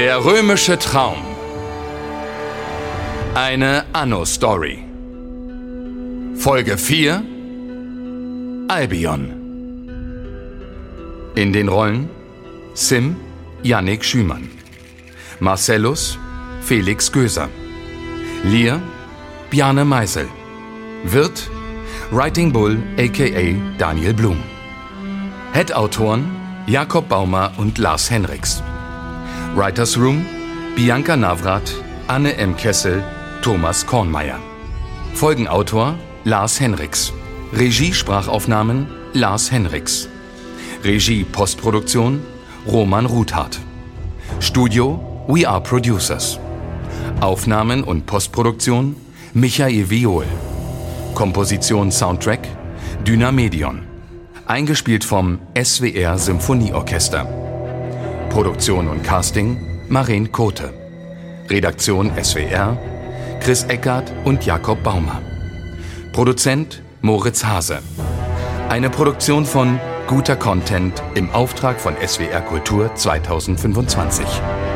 Der römische Traum. Eine Anno-Story. Folge 4. Albion. In den Rollen Sim, Yannick Schümann. Marcellus, Felix Göser. Lear, Bjarne Meisel. Wirt, Writing Bull aka Daniel Blum. Head-Autoren Jakob Baumer und Lars Henriks. Writers Room Bianca Navrat, Anne M. Kessel, Thomas Kornmeier. Folgenautor Lars Henriks. Regie-Sprachaufnahmen Lars Henriks. Regie Postproduktion Roman Ruthardt. Studio We Are Producers. Aufnahmen und Postproduktion Michael Viol. Komposition Soundtrack Dynamedion. Eingespielt vom SWR Symphonieorchester. Produktion und Casting Maren Kote. Redaktion SWR Chris Eckert und Jakob Baumer. Produzent Moritz Hase. Eine Produktion von Guter Content im Auftrag von SWR Kultur 2025.